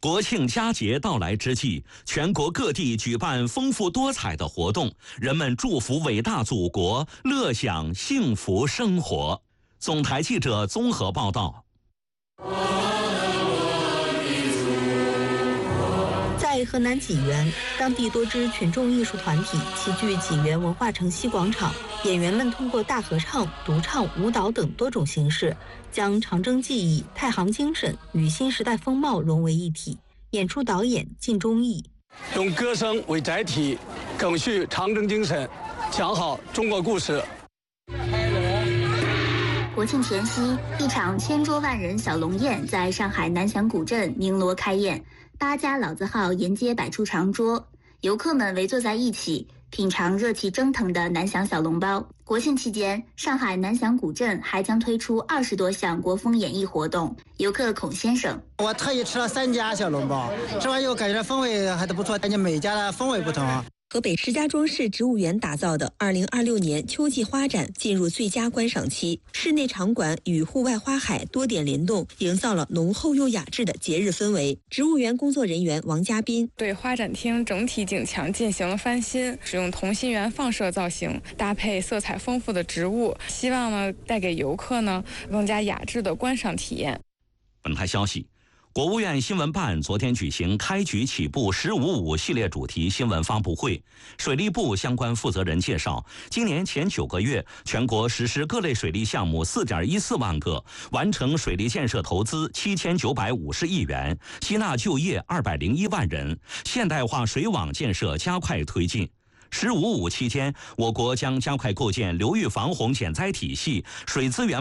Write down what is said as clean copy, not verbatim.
国庆佳节到来之际，全国各地举办丰富多彩的活动，人们祝福伟大祖国，乐享幸福生活。总台记者综合报道。 在河南济源，当地多支群众艺术团体齐聚济源文化城西广场，演员们通过大合唱、独唱、舞蹈等多种形式，将长征技艺、太行精神与新时代风貌融为一体。演出导演靳忠义用歌声为载体，赓续长征精神，讲好中国故事。 国庆前夕，一场千桌万人小龙宴在上海南翔古镇鸣锣开宴，8家老字号沿街摆出长桌，游客们围坐在一起，品尝热气蒸腾的南翔小笼包。国庆期间，上海南翔古镇还将推出20多项国风演艺活动。游客孔先生： 我特意吃了3家小笼包，吃完以后感觉风味还都不错，感觉每家的风味不同。 河北石家庄市植物园打造的2026年秋季花展进入最佳观赏期，室内场馆与户外花海多点联动，营造了浓厚又雅致的节日氛围。植物园工作人员王嘉宾对花展厅整体景墙进行了翻新，使用同心圆放射造型，搭配色彩丰富的植物，希望呢带给游客呢更加雅致的观赏体验。 本台消息，国务院新闻办昨天举行开局起步“15.5”系列主题新闻发布会，水利部相关负责人介绍，今年前9个月，全国实施各类水利项目4.14万个，完成水利建设投资7950亿元，吸纳就业201万人，现代化水网建设加快推进。“15.5”期间，我国将加快构建流域防洪减灾体系、水资源